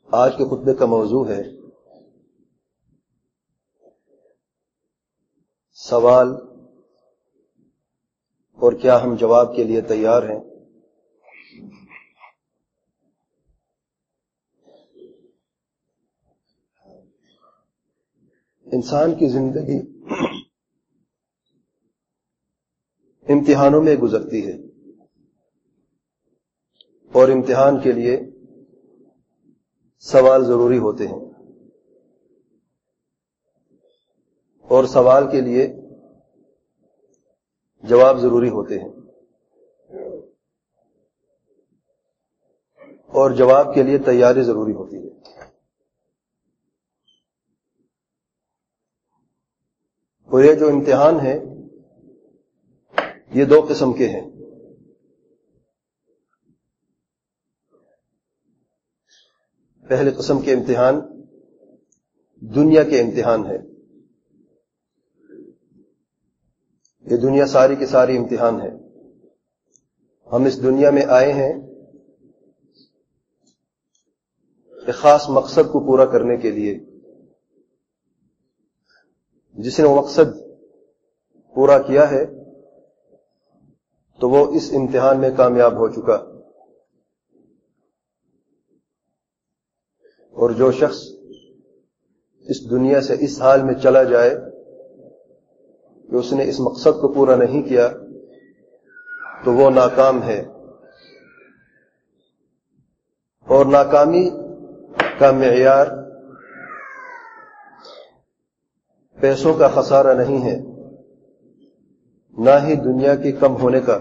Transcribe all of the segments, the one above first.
آج کے خطبے کا موضوع ہے سوال اور کیا ہم جواب کے لیے تیار ہیں۔ انسان کی زندگی امتحانوں میں گزرتی ہے اور امتحان کے لیے سوال ضروری ہوتے ہیں اور سوال کے لیے جواب ضروری ہوتے ہیں اور جواب کے لیے تیاری ضروری ہوتی ہے۔ اور یہ جو امتحان ہے یہ دو قسم کے ہیں۔ پہلے قسم کے امتحان دنیا کے امتحان ہے۔ یہ دنیا ساری کی ساری امتحان ہے۔ ہم اس دنیا میں آئے ہیں ایک خاص مقصد کو پورا کرنے کے لیے۔ جس نے وہ مقصد پورا کیا ہے تو وہ اس امتحان میں کامیاب ہو چکا، اور جو شخص اس دنیا سے اس حال میں چلا جائے کہ اس نے اس مقصد کو پورا نہیں کیا تو وہ ناکام ہے، اور ناکامی کا معیار پیسوں کا خسارہ نہیں ہے، نہ ہی دنیا کے کم ہونے کا۔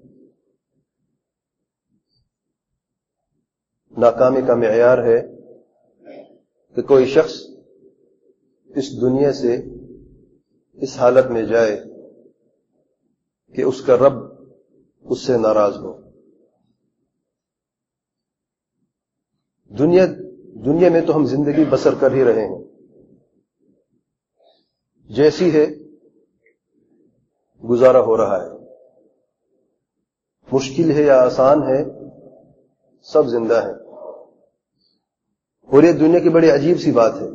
ناکامی کا معیار ہے کہ کوئی شخص اس دنیا سے اس حالت میں جائے کہ اس کا رب اس سے ناراض ہو۔ دنیا میں تو ہم زندگی بسر کر ہی رہے ہیں، جیسی ہے گزارا ہو رہا ہے، مشکل ہے یا آسان ہے سب زندہ ہے۔ اور یہ دنیا کی بڑی عجیب سی بات ہے،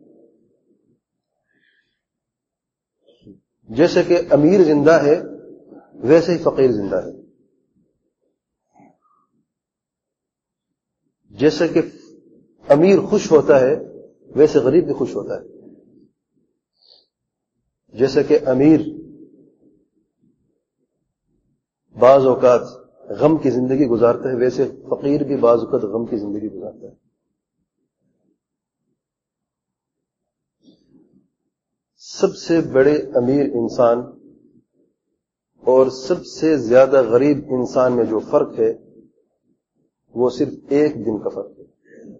جیسے کہ امیر زندہ ہے ویسے ہی فقیر زندہ ہے، جیسے کہ امیر خوش ہوتا ہے ویسے غریب بھی خوش ہوتا ہے، جیسے کہ امیر بعض اوقات غم کی زندگی گزارتا ہے ویسے فقیر بھی بعض اوقات غم کی زندگی گزارتا ہے۔ سب سے بڑے امیر انسان اور سب سے زیادہ غریب انسان میں جو فرق ہے وہ صرف ایک دن کا فرق ہے۔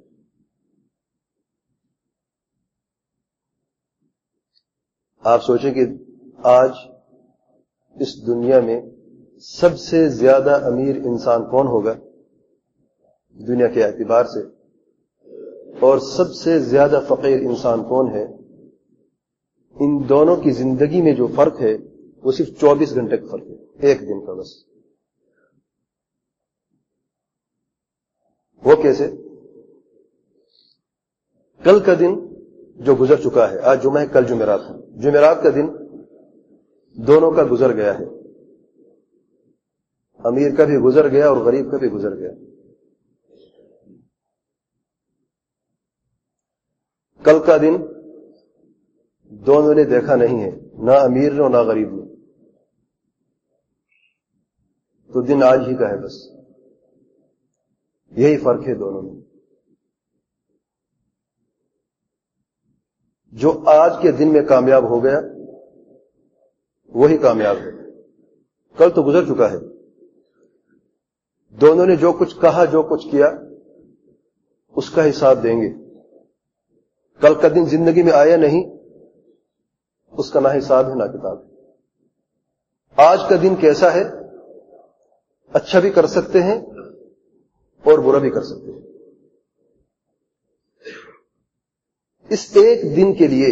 آپ سوچیں کہ آج اس دنیا میں سب سے زیادہ امیر انسان کون ہوگا دنیا کے اعتبار سے، اور سب سے زیادہ فقیر انسان کون ہے۔ ان دونوں کی زندگی میں جو فرق ہے وہ صرف 24 گھنٹے کا فرق ہے، ایک دن کا بس۔ وہ کیسے؟ کل کا دن جو گزر چکا ہے، آج جمعہ ہے کل جمعرات ہے، جمعرات کا دن دونوں کا گزر گیا ہے، امیر کا بھی گزر گیا اور غریب کا بھی گزر گیا۔ کل کا دن دونوں نے دیکھا نہیں ہے، نہ امیر نے اور نہ غریب نے، تو دن آج ہی کا ہے بس، یہی فرق ہے دونوں میں۔ جو آج کے دن میں کامیاب ہو گیا وہی کامیاب ہے، کل تو گزر چکا ہے۔ دونوں نے جو کچھ کہا جو کچھ کیا اس کا حساب دیں گے۔ کل کا دن زندگی میں آیا نہیں، اس کا نہ حساب ہے نہ کتاب ہے۔ آج کا دن کیسا ہے، اچھا بھی کر سکتے ہیں اور برا بھی کر سکتے ہیں۔ اس ایک دن کے لیے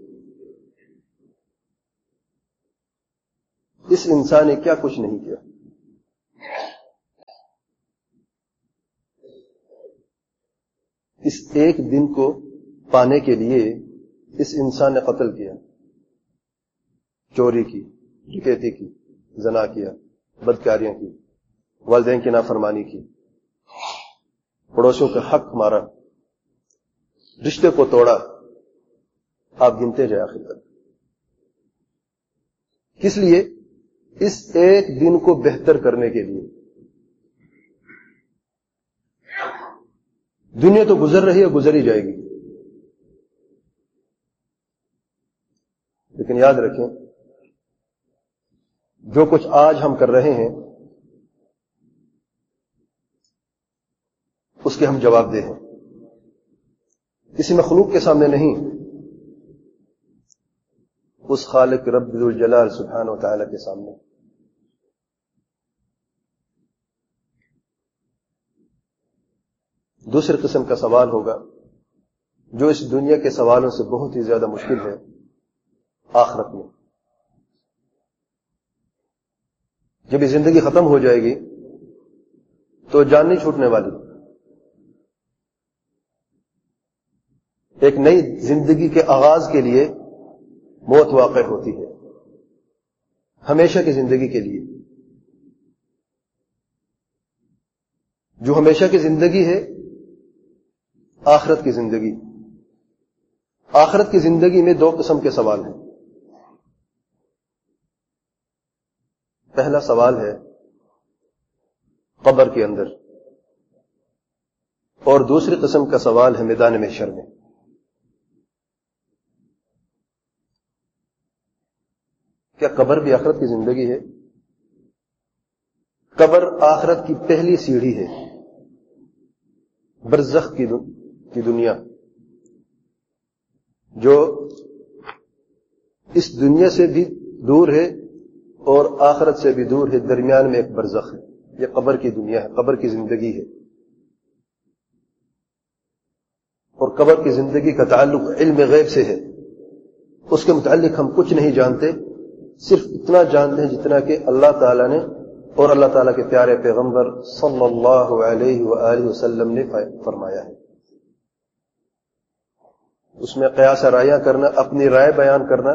اس انسان نے کیا کچھ نہیں کیا۔ اس ایک دن کو پانے کے لیے اس انسان نے قتل کیا، چوری کی، ڈکیتی کی، زنا کیا، بدکاریاں کی، والدین کی نافرمانی کی، پڑوسیوں کا حق مارا، رشتے کو توڑا، آپ گنتے جائیں آخر تک. کس لیے؟ اس ایک دن کو بہتر کرنے کے لیے. دنیا تو گزر رہی ہے، گزر ہی جائے گی، لیکن یاد رکھیں جو کچھ آج ہم کر رہے ہیں اس کے ہم جواب دہ ہیں، کسی مخلوق کے سامنے نہیں، اس خالق رب ذو الجلال سبحانہ و تعالی کے سامنے. دوسری قسم کا سوال ہوگا جو اس دنیا کے سوالوں سے بہت ہی زیادہ مشکل ہے، آخرت میں. جب یہ زندگی ختم ہو جائے گی تو جان نہیں چھوٹنے والی، ایک نئی زندگی کے آغاز کے لیے موت واقع ہوتی ہے، ہمیشہ کی زندگی کے لیے. جو ہمیشہ کی زندگی ہے آخرت کی زندگی. آخرت کی زندگی میں دو قسم کے سوال ہیں. پہلا سوال ہے قبر کے اندر، اور دوسری قسم کا سوال ہے میدان محشر میں. کیا قبر بھی آخرت کی زندگی ہے؟ قبر آخرت کی پہلی سیڑھی ہے، برزخ کی دنیا جو اس دنیا سے بھی دور ہے اور آخرت سے بھی دور ہے، درمیان میں ایک برزخ ہے. یہ قبر کی دنیا ہے، قبر کی زندگی ہے. اور قبر کی زندگی کا تعلق علم غیب سے ہے، اس کے متعلق ہم کچھ نہیں جانتے، صرف اتنا جانتے ہیں جتنا کہ اللہ تعالیٰ نے اور اللہ تعالیٰ کے پیارے پیغمبر صلی اللہ علیہ وآلہ وسلم نے فرمایا ہے. اس میں قیاس رائیاں کرنا، اپنی رائے بیان کرنا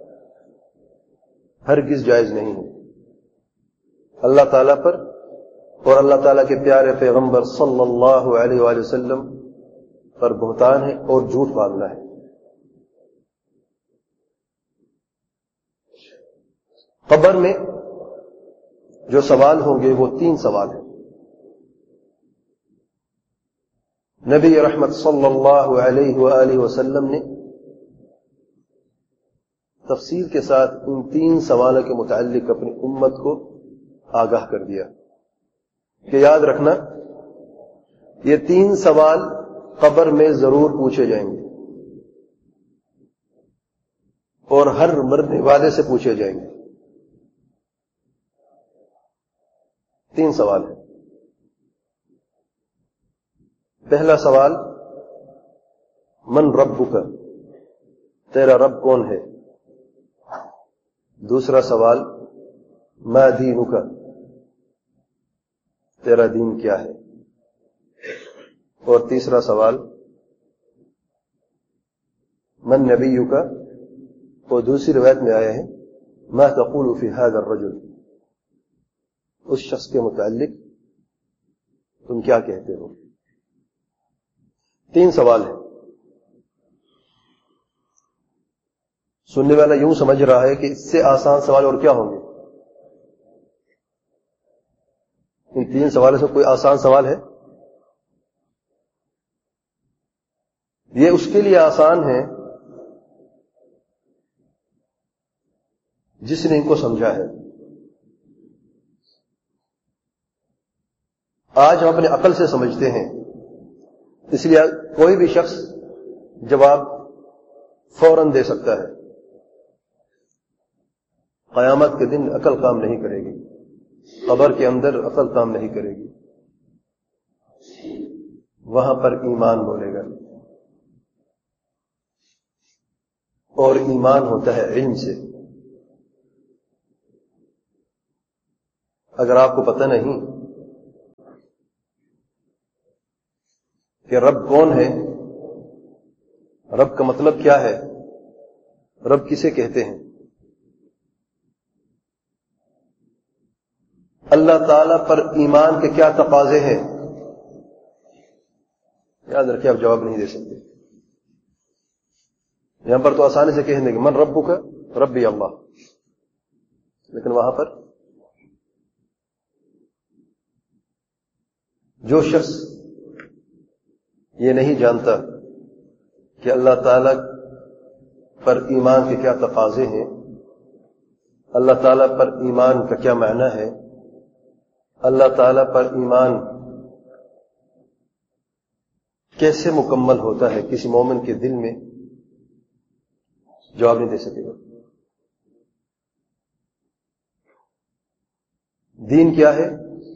ہرگز جائز نہیں ہے. اللہ تعالیٰ پر اور اللہ تعالیٰ کے پیارے پیغمبر صلی اللہ علیہ وآلہ وسلم پر بہتان ہے اور جھوٹ باندھنا ہے. قبر میں جو سوال ہوں گے وہ 3 سوال ہیں. نبی رحمت صلی اللہ علیہ وآلہ وسلم نے تفصیل کے ساتھ ان 3 سوالوں کے متعلق اپنی امت کو آگاہ کر دیا کہ یاد رکھنا یہ 3 سوال قبر میں ضرور پوچھے جائیں گے اور ہر مرنے والے سے پوچھے جائیں گے. 3 سوال ہیں. پہلا سوال من ربک، تیرا رب کون ہے. دوسرا سوال ما دینک، تیرا دین کیا ہے. اور تیسرا سوال من نبیک، اور دوسری روایت میں آیا ہے ما تقول فی هذا الرجل، اس شخص کے متعلق تم کیا کہتے ہو. 3 سوال ہیں. سننے والا یوں سمجھ رہا ہے کہ اس سے آسان سوال اور کیا ہوں گے. ان 3 سوالوں سے کوئی آسان سوال ہے؟ یہ اس کے لیے آسان ہے جس نے ان کو سمجھا ہے. آج ہم اپنے عقل سے سمجھتے ہیں، اس لیے کوئی بھی شخص جواب فوراً دے سکتا ہے. قیامت کے دن عقل کام نہیں کرے گی، قبر کے اندر عقل کام نہیں کرے گی، وہاں پر ایمان بولے گا. اور ایمان ہوتا ہے علم سے. اگر آپ کو پتہ نہیں کہ رب کون ہے، رب کا مطلب کیا ہے، رب کسے کہتے ہیں، اللہ تعالی پر ایمان کے کیا تقاضے ہیں، یاد رکھیں آپ جواب نہیں دے سکتے. یہاں پر تو آسانی سے کہنے کہ من ربک ربی اللہ، لیکن وہاں پر جو شخص یہ نہیں جانتا کہ اللہ تعالی پر ایمان کے کیا تقاضے ہیں، اللہ تعالی پر ایمان کا کیا معنی ہے، اللہ تعالی پر ایمان کیسے مکمل ہوتا ہے کسی مومن کے دل میں، جواب نہیں دے سکے گا. دین کیا ہے؟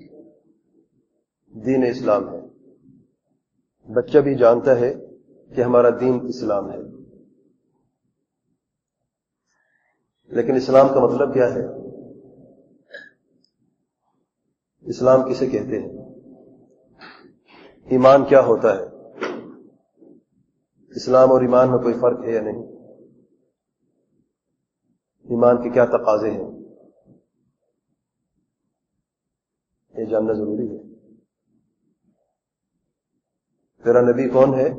دین اسلام ہے. بچہ بھی جانتا ہے کہ ہمارا دین اسلام ہے، لیکن اسلام کا مطلب کیا ہے، اسلام کسے کہتے ہیں، ایمان کیا ہوتا ہے، اسلام اور ایمان میں کوئی فرق ہے یا نہیں، ایمان کے کیا تقاضے ہیں، یہ جاننا ضروری ہے. تیرا نبی کون ہے؟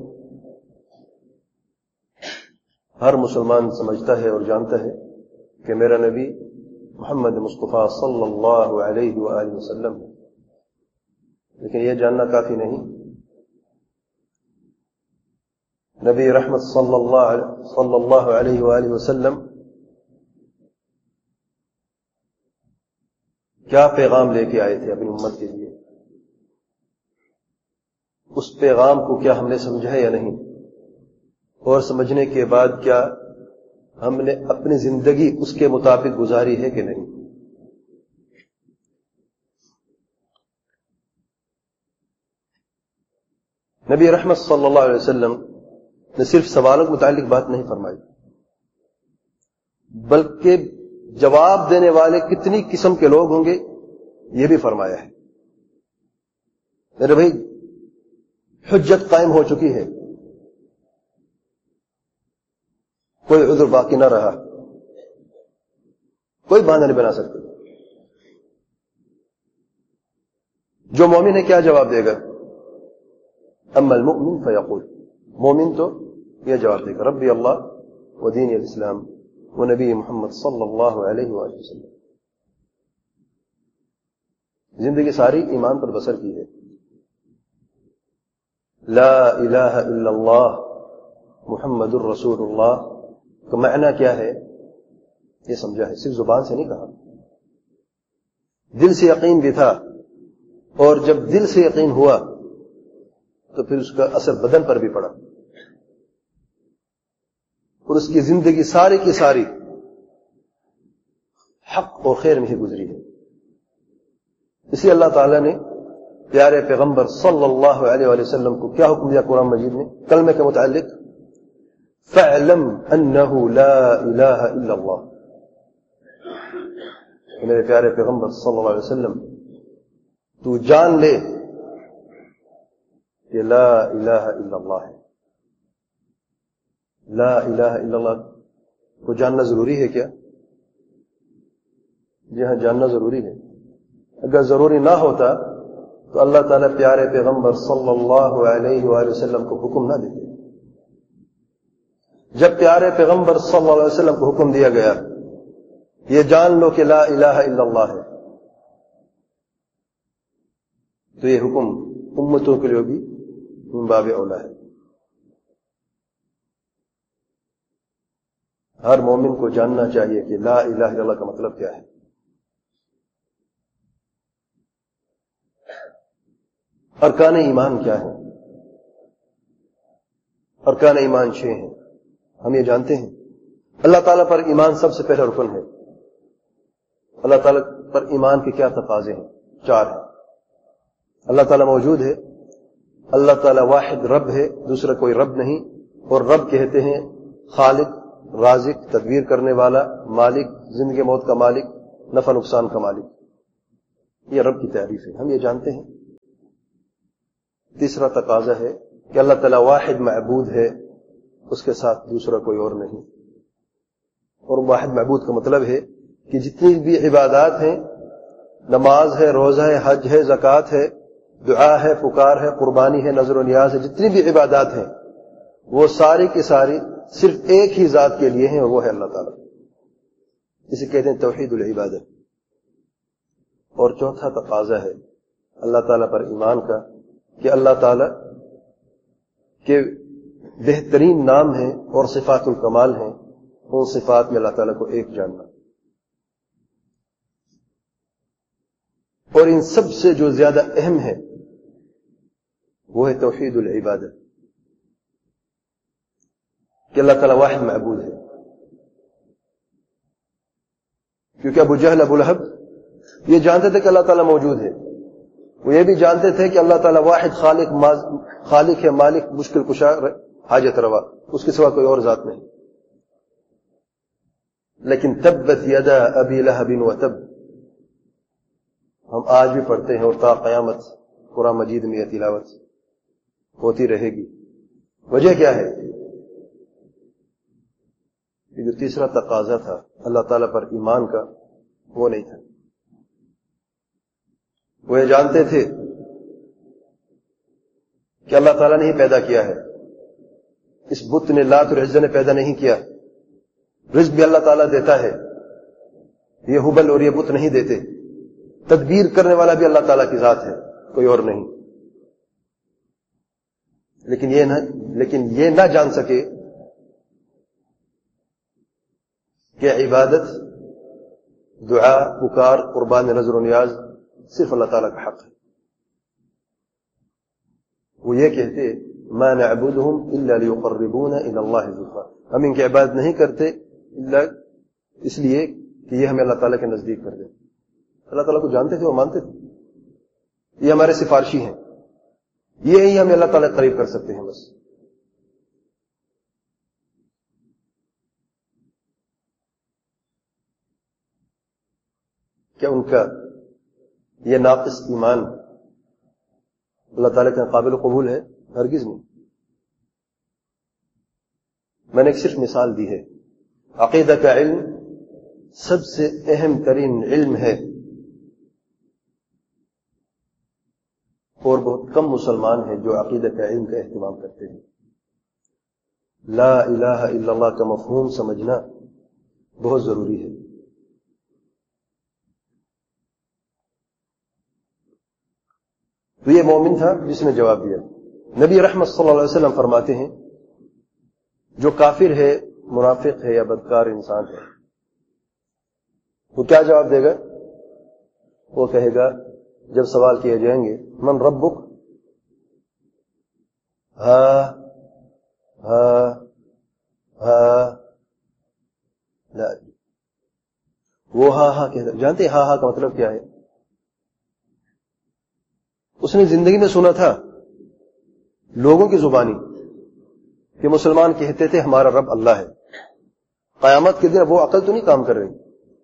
ہر مسلمان سمجھتا ہے اور جانتا ہے کہ میرا نبی محمد مصطفیٰ صلی اللہ علیہ وآلہ وسلم ہے، لیکن یہ جاننا کافی نہیں. نبی رحمت صلی اللہ علیہ وآلہ وسلم کیا پیغام لے کے آئے تھے اپنی امت کے لیے، اس پیغام کو کیا ہم نے سمجھا یا نہیں، اور سمجھنے کے بعد کیا ہم نے اپنی زندگی اس کے مطابق گزاری ہے کہ نہیں. نبی رحمت صلی اللہ علیہ وسلم نے صرف سوالوں کے متعلق بات نہیں فرمائی، بلکہ جواب دینے والے کتنی قسم کے لوگ ہوں گے یہ بھی فرمایا ہے. میرے بھائی حجت قائم ہو چکی ہے، کوئی عذر باقی نہ رہا، کوئی بہانہ نہیں بنا سکتے. جو مومن ہے کیا جواب دے گا؟ اما المؤمن فیقول، مومن تو یہ جواب دے گا ربی اللہ و دین الاسلام و نبی محمد صلی اللہ علیہ وآلہ وسلم. زندگی ساری ایمان پر بسر کی ہے. لا الہ الا اللہ محمد الرسول اللہ کا معنی کیا ہے یہ سمجھا ہے، صرف زبان سے نہیں کہا، دل سے یقین بھی تھا، اور جب دل سے یقین ہوا تو پھر اس کا اثر بدن پر بھی پڑا، اور اس کی زندگی ساری کی ساری حق اور خیر میں ہی گزری ہے. اسی اللہ تعالیٰ نے پیارے پیغمبر صلی اللہ علیہ وآلہ وسلم کو کیا حکم دیا قرآن مجید میں کلمے کے متعلق؟ فَاعْلَمْ أَنَّهُ لَا إِلَهَ إِلَّا اللَّهُ. میرے پیارے پیغمبر صلی اللہ علیہ وسلم تو جان لے کہ لا الہ الا اللہ ہے. لا الہ الا اللہ کو جاننا ضروری ہے کیا؟ جی ہاں، جاننا ضروری ہے. اگر ضروری نہ ہوتا تو اللہ تعالیٰ پیارے پیغمبر صلی اللہ علیہ وآلہ وسلم کو حکم نہ دیتے. جب پیارے پیغمبر صلی اللہ علیہ وسلم کو حکم دیا گیا یہ جان لو کہ لا الہ الا اللہ ہے، تو یہ حکم امتوں کے لیے بھی من باب اولا ہے. ہر مومن کو جاننا چاہیے کہ لا الہ الا اللہ کا مطلب کیا ہے. ارکان ایمان کیا ہے؟ ارکان ایمان 6 ہیں، ہم یہ جانتے ہیں. اللہ تعالیٰ پر ایمان سب سے پہلا رکن ہے. اللہ تعالیٰ پر ایمان کے کیا تقاضے ہیں؟ 4 ہیں. اللہ تعالیٰ موجود ہے، اللہ تعالیٰ واحد رب ہے، دوسرا کوئی رب نہیں، اور رب کہتے ہیں خالق، رازق، تدبیر کرنے والا، مالک، زندگی موت کا مالک، نفع نقصان کا مالک. یہ رب کی تعریف ہے، ہم یہ جانتے ہیں. تیسرا تقاضا ہے کہ اللہ تعالیٰ واحد معبود ہے، اس کے ساتھ دوسرا کوئی اور نہیں. اور واحد معبود کا مطلب ہے کہ جتنی بھی عبادات ہیں، نماز ہے، روزہ ہے، حج ہے، زکوٰۃ ہے، دعا ہے، پکار ہے، قربانی ہے، نذر و نیاز ہے، جتنی بھی عبادات ہیں وہ ساری کی ساری صرف ایک ہی ذات کے لیے ہیں، اور وہ ہے اللہ تعالیٰ. اسے کہتے ہیں توحید العبادت. اور چوتھا تقاضا ہے اللہ تعالیٰ پر ایمان کا کہ اللہ تعالیٰ کے بہترین نام ہیں اور صفات الکمال ہیں، ان صفات میں اللہ تعالیٰ کو ایک جاننا. اور ان سب سے جو زیادہ اہم ہے وہ ہے توحید العبادت، کہ اللہ تعالیٰ واحد معبود ہے. کیونکہ ابو جہل، ابو لہب یہ جانتے تھے کہ اللہ تعالیٰ موجود ہے، وہ یہ بھی جانتے تھے کہ اللہ تعالیٰ واحد خالق ہے، مالک، مشکل کشا، حاجت روا، اس کے سوا کوئی اور ذات نہیں. لیکن تبت یدا ابی لہب وتب ہم آج بھی پڑھتے ہیں، اور تا قیامت قرآن مجید میں یہ تلاوت ہوتی رہے گی. وجہ کیا ہے؟ کہ جو تیسرا تقاضا تھا اللہ تعالیٰ پر ایمان کا، وہ نہیں تھا. وہ یہ جانتے تھے کہ اللہ تعالیٰ نے ہی پیدا کیا ہے، اس بت نے، لات اور عزا نے پیدا نہیں کیا. رزق بھی اللہ تعالیٰ دیتا ہے، یہ ہبل اور یہ بت نہیں دیتے. تدبیر کرنے والا بھی اللہ تعالیٰ کی ذات ہے، کوئی اور نہیں. لیکن یہ نہ جان سکے کہ عبادت، دعا، پکار، قربان، نذر و نیاز صرف اللہ تعالیٰ کا حق ہے. وہ یہ کہتے ما نعبدهم الا ليقربونا الى الله زلفى، ہم ان کی عبادت نہیں کرتے الا اس لیے کہ یہ ہمیں اللہ تعالیٰ کے نزدیک کر دے. اللہ تعالیٰ کو جانتے تھے اور مانتے تھے، یہ ہمارے سفارشی ہیں، یہ ہی ہمیں اللہ تعالیٰ قریب کر سکتے ہیں بس. کیا ان کا یہ ناقص ایمان اللہ تعالیٰ کے قابل قبول ہے؟ ہرگز نہیں. میں نے ایک صرف مثال دی ہے. عقیدہ کا علم سب سے اہم ترین علم ہے، اور بہت کم مسلمان ہیں جو عقیدہ کا علم کا اہتمام کرتے ہیں. لا الہ الا اللہ کا مفہوم سمجھنا بہت ضروری ہے. تو یہ مومن تھا جس نے جواب دیا. نبی رحمت صلی اللہ علیہ وسلم فرماتے ہیں جو کافر ہے، منافق ہے یا بدکار انسان ہے، وہ کیا جواب دے گا؟ وہ کہے گا جب سوال کیے جائیں گے من ربک، ہا ہا ہا لا، وہ ہا ہا کہتا. جانتے ہا ہا کا مطلب کیا ہے؟ اس نے زندگی میں سنا تھا لوگوں کی زبانی کہ مسلمان کہتے تھے ہمارا رب اللہ ہے. قیامت کے دن وہ عقل تو نہیں کام کر رہی.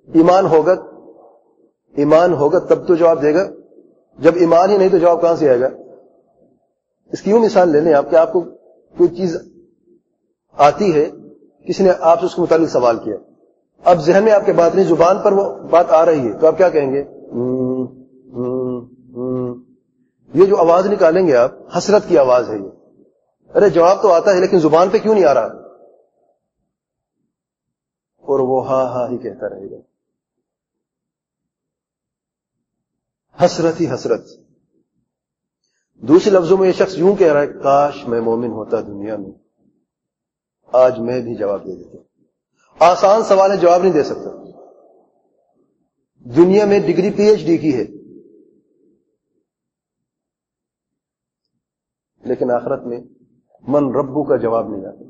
ایمان ہوگا تب تو جواب دے گا. جب ایمان ہی نہیں تو جواب کہاں سے آئے گا؟ اس کی یوں مثال لے لیں آپ کہ آپ کو کوئی چیز آتی ہے، کسی نے آپ سے اس کے متعلق سوال کیا، اب ذہن میں آپ کے بات نہیں، زبان پر وہ بات آ رہی ہے، تو آپ کیا کہیں گے؟ یہ جو آواز نکالیں گے آپ، حسرت کی آواز ہے یہ. ارے جواب تو آتا ہے لیکن زبان پہ کیوں نہیں آ رہا؟ اور وہ ہاں ہاں ہی کہتا رہے گا. حسرت ہی حسرت. دوسرے لفظوں میں یہ شخص یوں کہہ رہا ہے کاش میں مومن ہوتا دنیا میں، آج میں بھی جواب دے دیتا. آسان سوال ہے، جواب نہیں دے سکتا. دنیا میں ڈگری پی ایچ ڈی کی ہے، لیکن آخرت میں من ربو کا جواب نہیں آتا.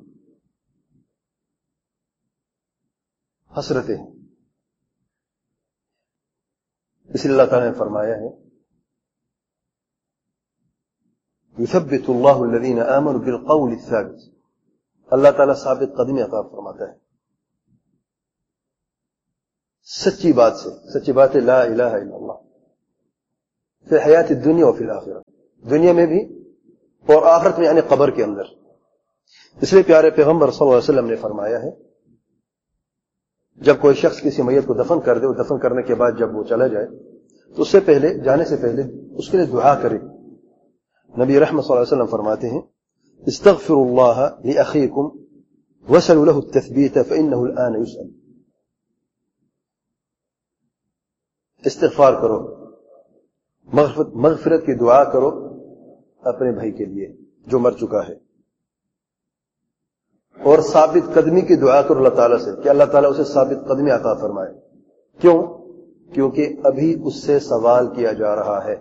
حسرتیں. اس لیے اللہ تعالیٰ نے فرمایا ہے یثبت اللہ الذین آمنوا بالقول الثابت. اللہ تعالیٰ ثابت قدمی عطا فرماتا ہے سچی بات سے. سچی بات ہے لا الہ الا اللہ، فی حیات الدنیا و فی الآخرہ، دنیا میں بھی اور آخرت میں یعنی قبر کے اندر. اس لیے پیارے پیغمبر صلی اللہ علیہ وسلم نے فرمایا ہے جب کوئی شخص کسی میت کو دفن کر دے اور دفن کرنے کے بعد جب وہ چلا جائے تو اس سے پہلے جانے سے پہلے اس کے لیے دعا کرے. نبی رحمت صلی اللہ علیہ وسلم فرماتے ہیں استغفروا اللہ لأخیکم وسلوا له التثبیت فإنه الآن يسأل. استغفار کرو, مغفرت کی دعا کرو اپنے بھائی کے لیے جو مر چکا ہے, اور ثابت قدمی کی دعا کرو اللہ تعالیٰ سے کہ اللہ تعالیٰ اسے ثابت قدمی عطا فرمائے. کیوں؟ کیونکہ ابھی اس سے سوال کیا جا رہا ہے.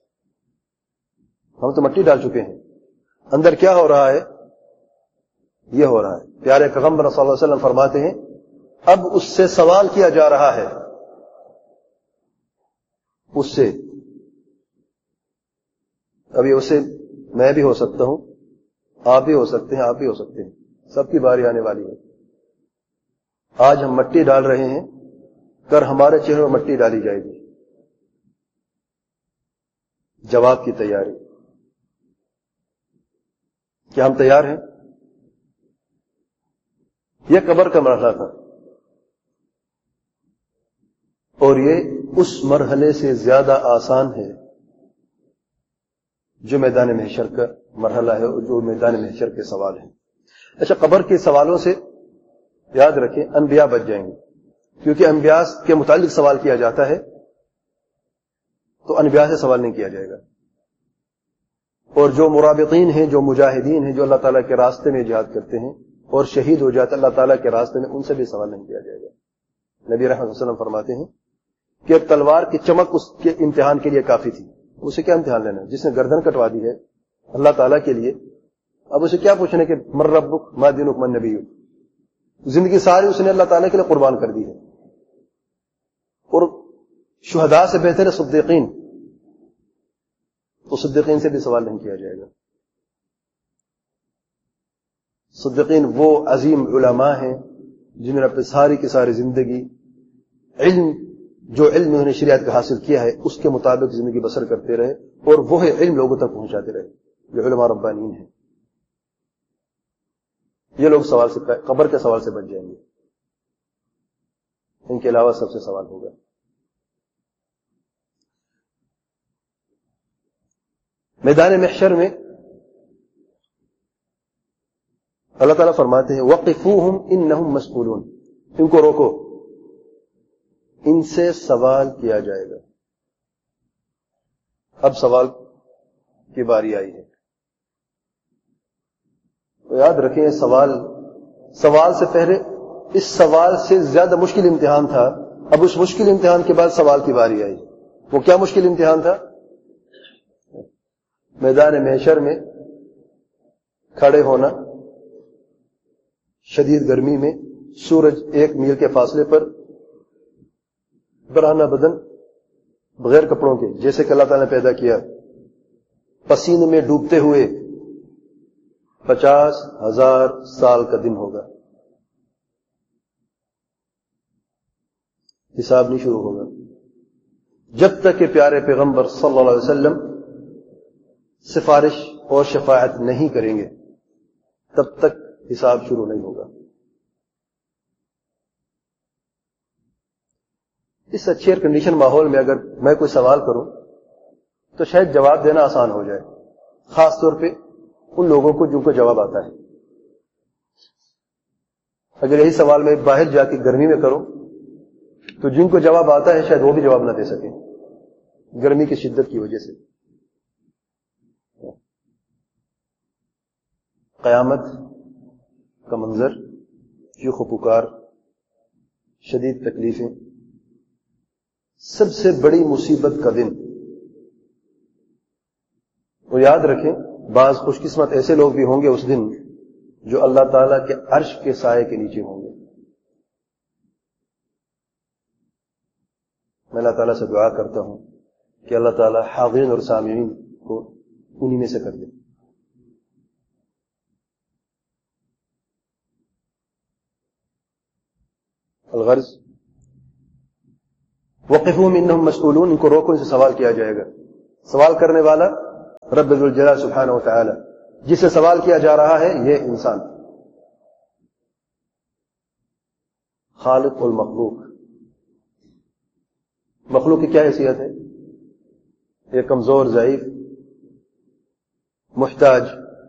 ہم تو مٹی ڈال چکے ہیں, اندر کیا ہو رہا ہے؟ یہ ہو رہا ہے. پیارے پیغمبر صلی اللہ علیہ وسلم فرماتے ہیں اب اس سے سوال کیا جا رہا ہے. اس سے ابھی اسے میں بھی ہو سکتا ہوں, آپ بھی ہو سکتے ہیں, آپ بھی ہو سکتے ہیں, سب کی باری آنے والی ہے. آج ہم مٹی ڈال رہے ہیں, کر ہمارے چہروں میں مٹی ڈالی جائے گی. جواب کی تیاری. کیا ہم تیار ہیں؟ یہ قبر کا مرحلہ تھا, اور یہ اس مرحلے سے زیادہ آسان ہے جو میدان محشر کا مرحلہ ہے اور جو میدان محشر کے سوال ہیں. اچھا, قبر کے سوالوں سے یاد رکھیں انبیاء بچ جائیں گے, کیونکہ انبیاء کے متعلق سوال کیا جاتا ہے تو انبیاء سے سوال نہیں کیا جائے گا. اور جو مرابطین ہیں, جو مجاہدین ہیں, جو اللہ تعالیٰ کے راستے میں جہاد کرتے ہیں اور شہید ہو جاتے اللہ تعالیٰ کے راستے میں, ان سے بھی سوال نہیں کیا جائے گا. نبی رحمۃ اللہ علیہ وسلم فرماتے ہیں کہ تلوار کی چمک اس کے امتحان کے لیے کافی تھی. اسے کیا امتحان لینا؟ جس نے گردن کٹوا دی ہے اللہ تعالیٰ کے لیے, اب اسے کیا پوچھنے کہ من ربک ما دینک من نبیک. زندگی ساری اس نے اللہ تعالیٰ کے لیے قربان کر دی ہے. اور شہداء سے بہتر ہے صدیقین, تو صدیقین سے بھی سوال نہیں کیا جائے گا. صدیقین وہ عظیم علماء ہیں جنہوں نے اپنی ساری کی ساری زندگی جو علم انہوں نے شریعت کا حاصل کیا ہے اس کے مطابق زندگی بسر کرتے رہے, اور وہ علم لوگوں تک پہنچاتے رہے, جو علماء ربانین ہیں. یہ لوگ سوال سے, قبر کے سوال سے بچ جائیں گے. ان کے علاوہ سب سے سوال ہوگا. میدان محشر میں اللہ تعالیٰ فرماتے ہیں وَقِفُوهُمْ إِنَّهُمْ مَسْئُولُونَ. ان کو روکو, ان سے سوال کیا جائے گا. اب سوال کی باری آئی ہے. تو یاد رکھیں سوال سے پہلے اس سوال سے زیادہ مشکل امتحان تھا. اب اس مشکل امتحان کے بعد سوال کی باری آئی. وہ کیا مشکل امتحان تھا؟ میدان محشر میں کھڑے ہونا, شدید گرمی میں, سورج 1 میل کے فاصلے پر, برہنہ بدن, بغیر کپڑوں کے, جیسے کہ اللہ تعالیٰ نے پیدا کیا, پسینے میں ڈوبتے ہوئے 50,000 سال کا دن ہوگا. حساب نہیں شروع ہوگا جب تک کہ پیارے پیغمبر صلی اللہ علیہ وسلم سفارش اور شفاعت نہیں کریں گے, تب تک حساب شروع نہیں ہوگا. اس اچھے ایئر کنڈیشن ماحول میں اگر میں کوئی سوال کروں تو شاید جواب دینا آسان ہو جائے, خاص طور پہ ان لوگوں کو جن کو جواب آتا ہے. اگر یہی سوال میں باہر جا کے گرمی میں کروں تو جن کو جواب آتا ہے شاید وہ بھی جواب نہ دے سکیں گرمی کی شدت کی وجہ سے. قیامت کا منظر, چیخ و پکار, شدید تکلیفیں, سب سے بڑی مصیبت کا دن. اور یاد رکھیں بعض خوش قسمت ایسے لوگ بھی ہوں گے اس دن جو اللہ تعالیٰ کے عرش کے سائے کے نیچے ہوں گے. میں اللہ تعالیٰ سے دعا کرتا ہوں کہ اللہ تعالیٰ حاضرین اور سامعین کو انہی میں سے کر دے. الغرض وقفوہم انہم مسئولون, ان کو روکو, ان سے سوال کیا جائے گا. سوال کرنے والا رب ذوالجلال سبحانہ و تعالی. جسے سوال کیا جا رہا ہے یہ انسان. خالق والمخلوق. مخلوق کی کیا حیثیت ہے؟ ایک کمزور ضعیف محتاج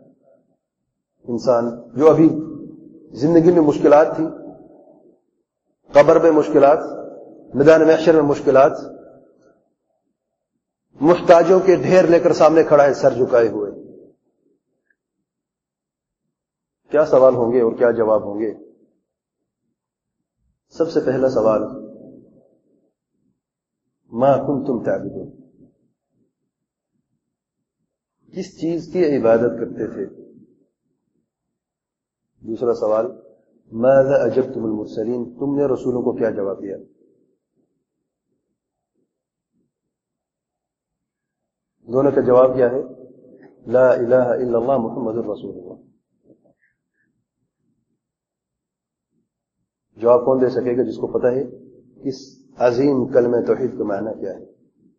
انسان جو ابھی زندگی میں مشکلات تھی، قبر میں مشکلات، میدان محشر میں مشکلات، محتاجوں کے ڈھیر لے کر سامنے کھڑا ہے سر جھکائے ہوئے. کیا سوال ہوں گے اور کیا جواب ہوں گے؟ سب سے پہلا سوال، ما کنتم تعبدون، کس چیز کی عبادت کرتے تھے؟ دوسرا سوال، ماذا اجبتم المرسلین، تم نے رسولوں کو کیا جواب دیا؟ دونوں کا جواب کیا ہے؟ لا الہ الا اللہ محمد الرسول اللہ. جواب کون دے سکے گا؟ جس کو پتہ ہے اس عظیم کلمہ توحید کا معنی کیا ہے.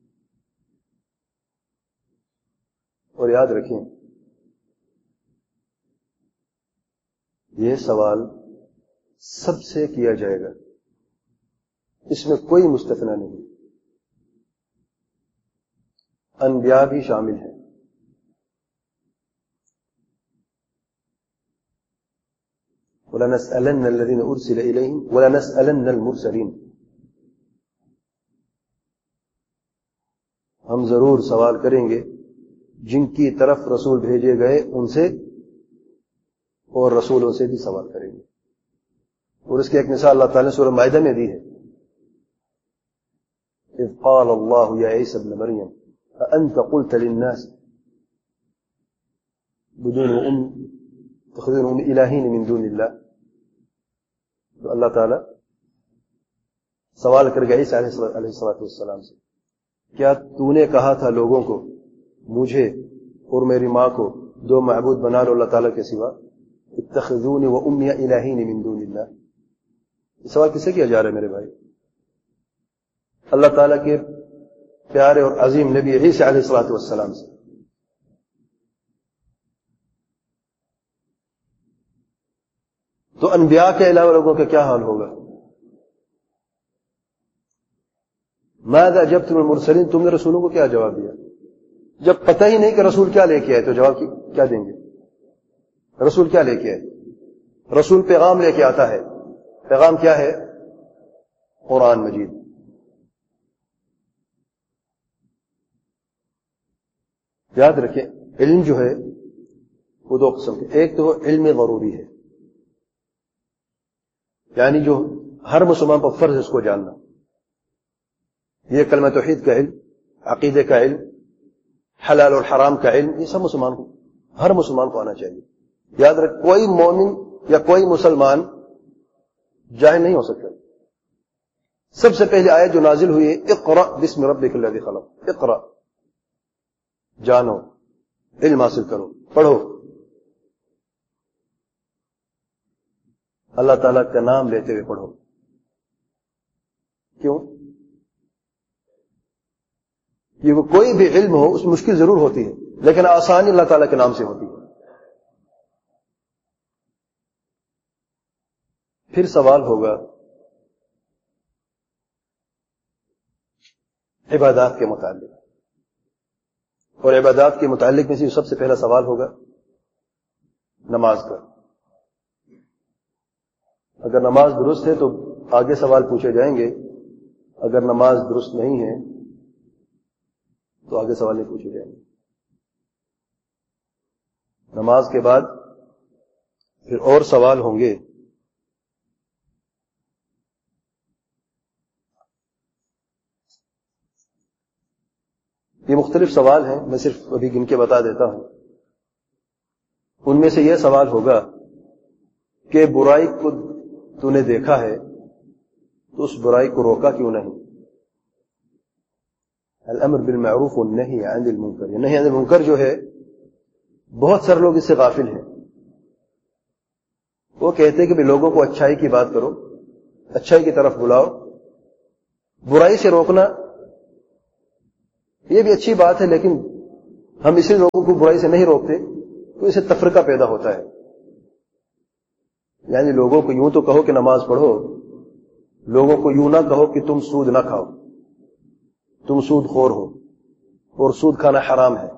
اور یاد رکھیں یہ سوال سب سے کیا جائے گا، اس میں کوئی مستثنی نہیں، انبیاء بھی شامل ہیں. وَلَنَسْأَلَنَّ الَّذِينَ أُرْسِلَ إِلَيْهِمْ وَلَنَسْأَلَنَّ الْمُرْسَلِينَ. ہم ضرور سوال کریں گے جن کی طرف رسول بھیجے گئے ان سے، اور رسولوں سے بھی سوال کریں گے. اور اس کی ایک مثال اللہ تعالیٰ نے سورہ مائدہ میں دی ہے. اذ قال اللہ یا عیسی ابن مریم اانت قلت للناس تخذونهم الہین من دون اللہ. تو اللہ تعالیٰ سوال کر گیا عیسی علیہ السلام سے، کیا تو نے کہا تھا لوگوں کو مجھے اور میری ماں کو دو معبود بنا لو اللہ تعالیٰ کے سوا؟ اتخذونی و امی الہین من دون اللہ. یہ سوال کس سے کیا جا رہا ہے میرے بھائی؟ اللہ تعالیٰ کے پیارے اور عظیم نبی عیسی علیہ السلام سے. تو انبیاء کے علاوہ لوگوں کا کیا حال ہوگا؟ ماذا اجبتم المرسلین، تم نے رسولوں کو کیا جواب دیا؟ جب پتہ ہی نہیں کہ رسول کیا لے کے آئے تو جواب کیا دیں گے؟ رسول کیا لے کے آئے؟ رسول پیغام لے کے آتا ہے. پیغام کیا ہے؟ قرآن مجید. یاد رکھیں علم جو ہے وہ دو قسم کے، ایک تو علم ضروری ہے، یعنی جو ہر مسلمان پر فرض ہے اس کو جاننا. یہ کلمہ توحید کا علم، عقیدے کا علم، حلال اور حرام کا علم، یہ سب مسلمان کو، ہر مسلمان کو آنا چاہیے. یاد رکھ کوئی مومن یا کوئی مسلمان جاہل نہیں ہو سکتا. سب سے پہلی آیت جو نازل ہوئی ہے اقرأ بسم ربک الذی خلق. اقرأ، جانو، علم حاصل کرو، پڑھو. اللہ تعالیٰ کا نام لیتے ہوئے پڑھو. کیوں؟ یہ کوئی بھی علم ہو اس میں مشکل ضرور ہوتی ہے، لیکن آسانی اللہ تعالیٰ کے نام سے ہوتی ہے. پھر سوال ہوگا عبادات کے متعلق، اور عبادات کے متعلق میں سے سب سے پہلا سوال ہوگا نماز کا. اگر نماز درست ہے تو آگے سوال پوچھے جائیں گے، اگر نماز درست نہیں ہے تو آگے سوال نہیں پوچھے جائیں گے. نماز کے بعد پھر اور سوال ہوں گے. یہ مختلف سوال ہیں، میں صرف ابھی گن کے بتا دیتا ہوں. ان میں سے یہ سوال ہوگا کہ برائی کو تو نے دیکھا ہے تو اس برائی کو روکا کیوں نہیں؟ الامر بالمعروف والنہی عن المنکر. یہ نہی عن المنکر جو ہے بہت سارے لوگ اس سے غافل ہیں. وہ کہتے ہیں کہ بھی لوگوں کو اچھائی کی بات کرو، اچھائی کی طرف بلاؤ، برائی سے روکنا یہ بھی اچھی بات ہے، لیکن ہم اسی لوگوں کو برائی سے نہیں روکتے تو اسے تفرقہ پیدا ہوتا ہے. یعنی لوگوں کو یوں تو کہو کہ نماز پڑھو، لوگوں کو یوں نہ کہو کہ تم سود نہ کھاؤ، تم سود خور ہو اور سود کھانا حرام ہے.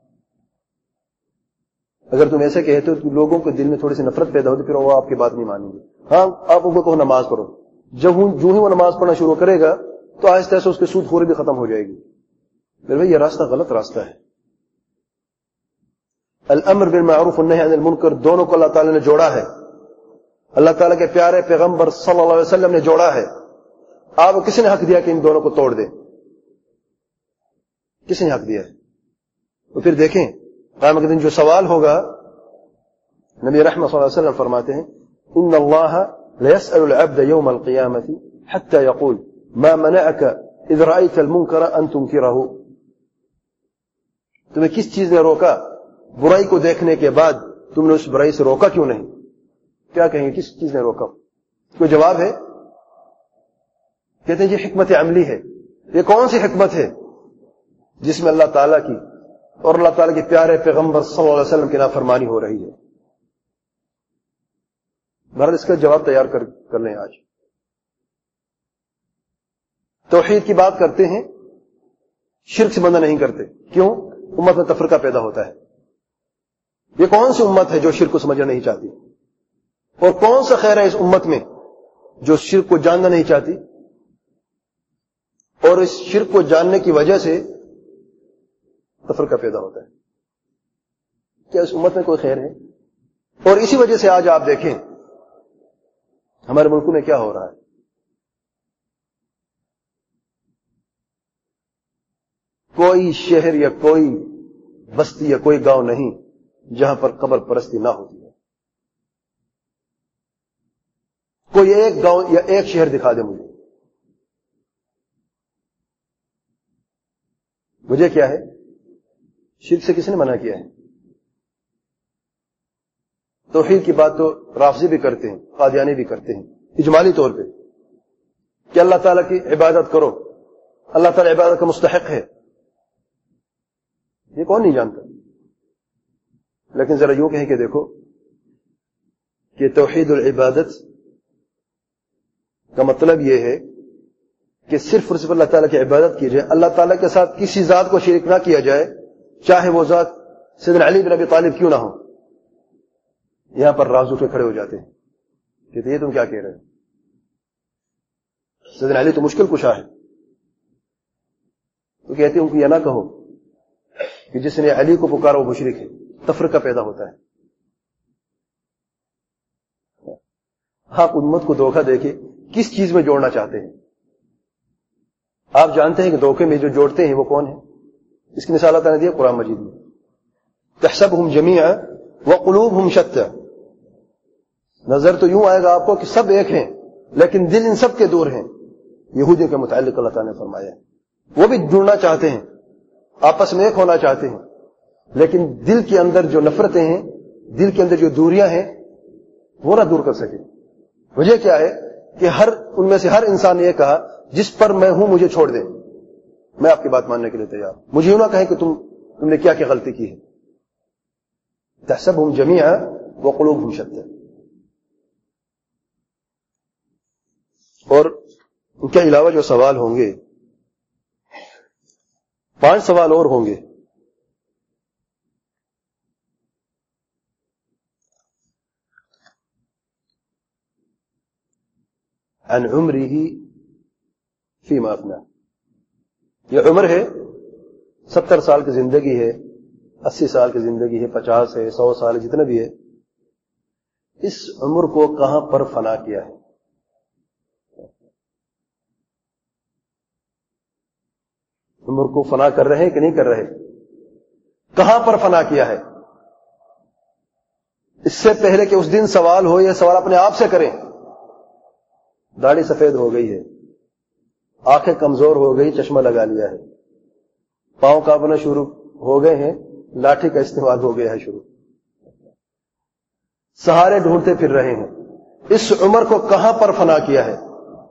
اگر تم ایسے کہتے ہو تو لوگوں کے دل میں تھوڑی سی نفرت پیدا ہوتی، پھر وہ آپ کی بات نہیں مانیں گے. ہاں آپ ان کو کہو نماز پڑھو، جو ہی وہ نماز پڑھنا شروع کرے گا تو آہستہ آہستہ اس کی سود خوری بھی ختم ہو جائے گی. پھر بھائی یہ راستہ غلط راستہ ہے. الامر بالمعروف والنہی عن المنکر دونوں کو اللہ تعالیٰ نے جوڑا ہے. اللہ تعالیٰ کے پیارے پیغمبر صلی اللہ علیہ وسلم نے جوڑا ہے. آپ کو کسی نے حق دیا کہ ان دونوں کو توڑ دے؟ کسی نے حق دیا ہے؟ تو پھر دیکھیں قیامت کے دن جو سوال ہوگا، نبی رحمت صلی اللہ علیہ وسلم فرماتے ہیں ان اللہ لیسأل العبد یوم القیامت حتی یقول ما منعک اذ رأیت المنکر ان تنکرہ. تمہیں کس چیز نے روکا برائی کو دیکھنے کے بعد تم نے اس برائی سے روکا کیوں نہیں؟ کیا کہیں گے کس چیز نے روکا؟ کوئی جواب ہے؟ کہتے ہیں یہ حکمت عملی ہے. یہ کون سی حکمت ہے جس میں اللہ تعالیٰ کی اور اللہ تعالیٰ کے پیارے پیغمبر صلی اللہ علیہ وسلم کی نافرمانی ہو رہی ہے؟ بہرحال اس کا جواب تیار کر لیں. آج توحید کی بات کرتے ہیں، شرک سے بندہ نہیں کرتے. کیوں؟ امت میں تفرقہ پیدا ہوتا ہے. یہ کون سی امت ہے جو شرک کو سمجھنا نہیں چاہتی؟ اور کون سا خیر ہے اس امت میں جو شرک کو جاننا نہیں چاہتی؟ اور اس شرک کو جاننے کی وجہ سے تفرقہ پیدا ہوتا ہے. کیا اس امت میں کوئی خیر ہے؟ اور اسی وجہ سے آج آپ دیکھیں ہمارے ملک میں کیا ہو رہا ہے. کوئی شہر یا کوئی بستی یا کوئی گاؤں نہیں جہاں پر قبر پرستی نہ ہوتی ہے. کوئی ایک گاؤں یا ایک شہر دکھا دے مجھے کیا ہے؟ شرک سے کس نے منع کیا ہے؟ توحید کی بات تو رافضی بھی کرتے ہیں، قادیانی بھی کرتے ہیں اجمالی طور پہ کہ اللہ تعالیٰ کی عبادت کرو، اللہ تعالیٰ عبادت کا مستحق ہے. یہ کون نہیں جانتا؟ لیکن ذرا یوں کہیں کہ دیکھو کہ توحید العبادت کا مطلب یہ ہے کہ صرف اور صرف اللہ تعالیٰ کی عبادت کی جائے، اللہ تعالیٰ کے ساتھ کسی ذات کو شریک نہ کیا جائے، چاہے وہ ذات سیدنا علی بن ابی طالب کیوں نہ ہو. یہاں پر راز اٹھے کھڑے ہو جاتے ہیں، کہتے یہ تم کیا کہہ رہے ہو؟ سیدنا علی تو مشکل کشا ہے. تو کہتے ہیں ان کو یہ نہ کہو کہ جس نے علی کو پکارا وہ مشرک ہے. تفرقہ پیدا ہوتا ہے. آپ امت کو دھوکہ دے کے کس چیز میں جوڑنا چاہتے ہیں؟ آپ جانتے ہیں کہ دھوکے میں جو جوڑتے ہیں وہ کون ہے؟ اس کی مثال اللہ تعالیٰ نے دی قرآن مجید میں، تحسبهم جميعا وقلوبهم شتى. نظر تو یوں آئے گا آپ کو کہ سب ایک ہیں لیکن دل ان سب کے دور ہیں. یہودیوں کے متعلق اللہ تعالیٰ نے فرمایا ہے وہ بھی جڑنا چاہتے ہیں، آپس میں ایک ہونا چاہتے ہیں، لیکن دل کے اندر جو نفرتیں ہیں، دل کے اندر جو دوریاں ہیں وہ نہ دور کر سکے. وجہ کیا ہے کہ ان میں سے ہر انسان نے یہ کہا جس پر میں ہوں مجھے چھوڑ دیں، میں آپ کی بات ماننے کے لیے تیار. مجھے یوں نہ کہیں کہ تم نے کیا غلطی کی ہے. تحسبهم جميعا وقلوبهم شتى. اور ان کے علاوہ جو سوال ہوں گے 5 سوال اور ہوں گے. عن عمره فيما افنى. یہ عمر ہے، 70 سال کی زندگی ہے، 80 سال کی زندگی ہے، 50 ہے، 100 سال ہے، جتنا بھی ہے. اس عمر کو کہاں پر فنا کیا ہے؟ عمر کو فنا کر رہے ہیں کہ نہیں کر رہے؟ کہاں پر فنا کیا ہے؟ اس سے پہلے کہ اس دن سوال ہو، یہ سوال اپنے آپ سے کریں. داڑھی سفید ہو گئی ہے، آنکھیں کمزور ہو گئی، چشمہ لگا لیا ہے، پاؤں کانپنا شروع ہو گئے ہیں، لاٹھی کا استعمال ہو گیا ہے شروع، سہارے ڈھونڈتے پھر رہے ہیں. اس عمر کو کہاں پر فنا کیا ہے؟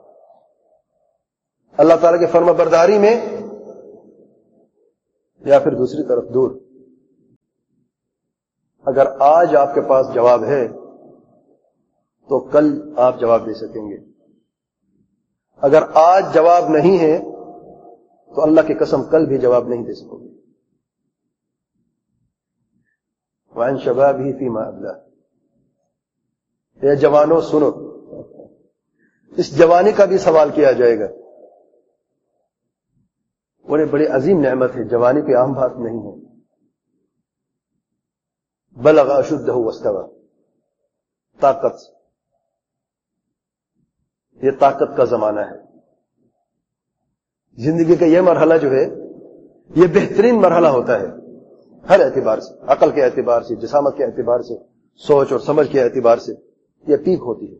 اللہ تعالیٰ کے فرما برداری میں یا پھر دوسری طرف دور؟ اگر آج آپ کے پاس جواب ہے تو کل آپ جواب دے سکیں گے. اگر آج جواب نہیں ہے تو اللہ کی قسم کل بھی جواب نہیں دے سکو گے. وعن شبابہ فیما ابلہ. اے جوانوں سنو، اس جوانی کا بھی سوال کیا جائے گا. اور یہ بڑی عظیم نعمت ہے، جوانی پہ عام بات نہیں ہے. بلغ اشدہ واستوى، طاقت، یہ طاقت کا زمانہ ہے. زندگی کا یہ مرحلہ جو ہے یہ بہترین مرحلہ ہوتا ہے ہر اعتبار سے، عقل کے اعتبار سے، جسامت کے اعتبار سے، سوچ اور سمجھ کے اعتبار سے یہ پیک ہوتی ہے.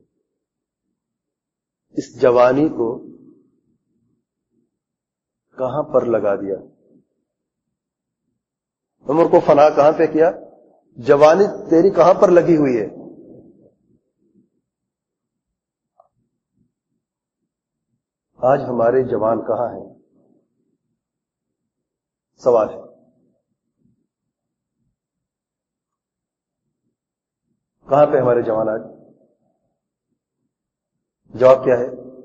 اس جوانی کو کہاں پر لگا دیا؟ عمر کو فنا کہاں پہ کیا؟ جوانی تیری کہاں پر لگی ہوئی ہے؟ آج ہمارے جوان کہاں ہیں؟ سوال ہے. کہاں پہ ہمارے جوان آج؟ جواب کیا ہے؟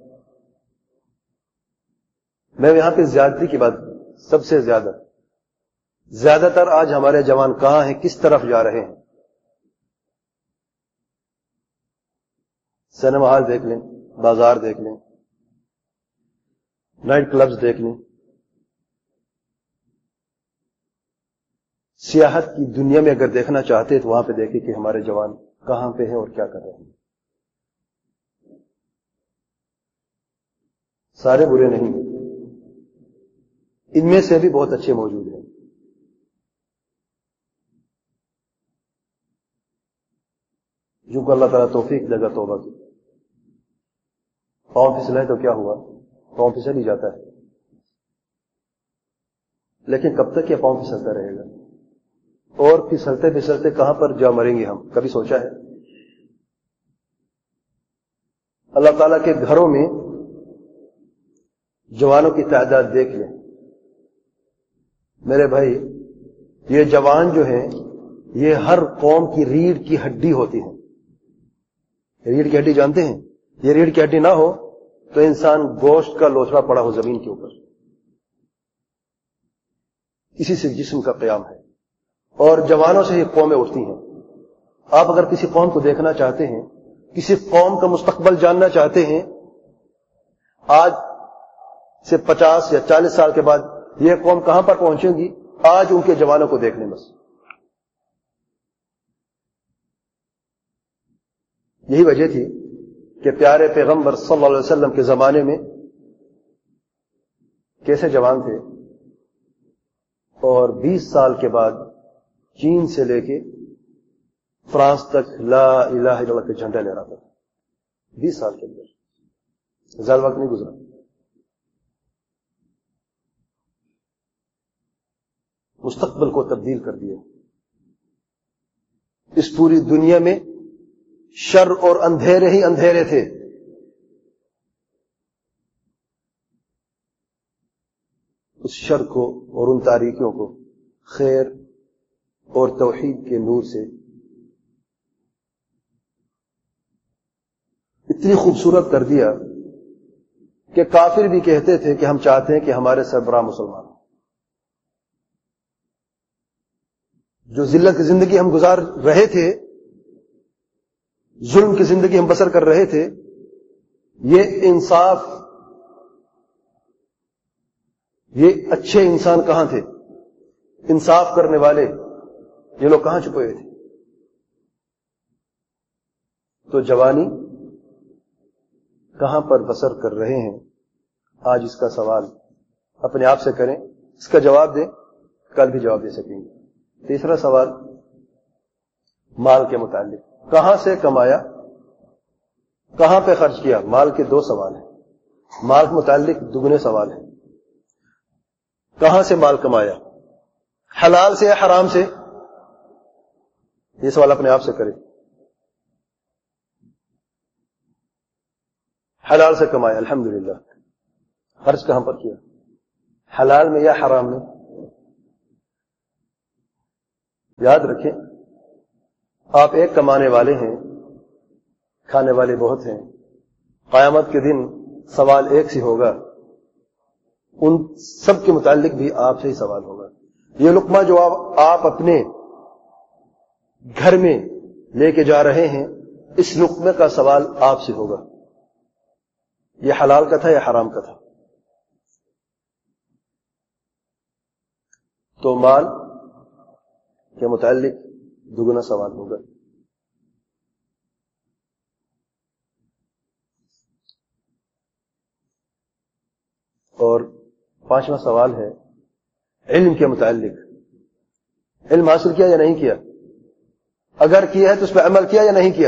میں یہاں پہ زیادتی کی بات، سب سے زیادہ تر آج ہمارے جوان کہاں ہیں، کس طرف جا رہے ہیں؟ سینما ہال دیکھ لیں، بازار دیکھ لیں، نائٹ کلبز دیکھ لیں، سیاحت کی دنیا میں اگر دیکھنا چاہتے تو وہاں پہ دیکھیں کہ ہمارے جوان کہاں پہ ہیں اور کیا کر رہے ہیں. سارے برے نہیں ہیں، ان میں سے بھی بہت اچھے موجود ہیں. جو کہ اللہ تعالیٰ توفیق دے گا توبہ کی. پاؤں پھسلا ہے تو کیا ہوا؟ پاؤں پھسل ہی جاتا ہے، لیکن کب تک یہ پاؤں پھسلتا رہے گا؟ اور پھسلتے پھسلتے کہاں پر جا مریں گے ہم؟ کبھی سوچا ہے؟ اللہ تعالیٰ کے گھروں میں جوانوں کی تعداد دیکھ لیں. میرے بھائی، یہ جوان جو ہیں یہ ہر قوم کی ریڑھ کی ہڈی ہوتی ہیں. ریڑھ کی ہڈی جانتے ہیں؟ یہ ریڑھ کی ہڈی نہ ہو تو انسان گوشت کا لوتھڑا پڑا ہو زمین کے اوپر. اسی سے جسم کا قیام ہے، اور جوانوں سے ہی قومیں اٹھتی ہیں. آپ اگر کسی قوم کو دیکھنا چاہتے ہیں، کسی قوم کا مستقبل جاننا چاہتے ہیں، آج سے 50 یا 40 سال کے بعد یہ قوم کہاں پر پہنچے گی؟ آج ان کے جوانوں کو دیکھ لیں بس. یہی وجہ تھی کہ پیارے پیغمبر صلی اللہ علیہ وسلم کے زمانے میں کیسے جوان تھے، اور 20 سال کے بعد چین سے لے کے فرانس تک لا الہ الا اللہ کے جھنڈا لہراتا تھا. 20 سال کے اندر، زیادہ وقت نہیں گزرا. مستقبل کو تبدیل کر دیا. اس پوری دنیا میں شر اور اندھیرے ہی اندھیرے تھے. اس شر کو اور ان تاریکیوں کو خیر اور توحید کے نور سے اتنی خوبصورت کر دیا کہ کافر بھی کہتے تھے کہ ہم چاہتے ہیں کہ ہمارے سربراہ مسلمان. جو ذلت کی زندگی ہم گزار رہے تھے، ظلم کی زندگی ہم بسر کر رہے تھے، یہ انصاف، یہ اچھے انسان کہاں تھے؟ انصاف کرنے والے یہ لوگ کہاں چھپے ہوئے تھے؟ تو جوانی کہاں پر بسر کر رہے ہیں؟ آج اس کا سوال اپنے آپ سے کریں، اس کا جواب دیں، کل بھی جواب دے سکیں گے. تیسرا سوال مال کے متعلق، کہاں سے کمایا، کہاں پہ خرچ کیا؟ مال کے 2 سوال ہیں. مال کے متعلق دگنے سوال ہیں. کہاں سے مال کمایا؟ حلال سے یا حرام سے؟ یہ سوال اپنے آپ سے کریں. حلال سے کمایا الحمدللہ. خرچ کہاں پر کیا؟ حلال میں یا حرام میں؟ یاد رکھیں آپ ایک کمانے والے ہیں، کھانے والے بہت ہیں، قیامت کے دن سوال ایک سے ہوگا، ان سب کے متعلق بھی آپ سے ہی سوال ہوگا۔ یہ لقمہ جو آپ اپنے گھر میں لے کے جا رہے ہیں، اس لقمے کا سوال آپ سے ہوگا، یہ حلال کا تھا یا حرام کا تھا؟ تو مال کے متعلق دگنا سوال ہوگا۔ اور پانچواں سوال ہے علم کے متعلق، علم حاصل کیا یا نہیں کیا؟ اگر کیا ہے تو اس پہ عمل کیا یا نہیں کیا؟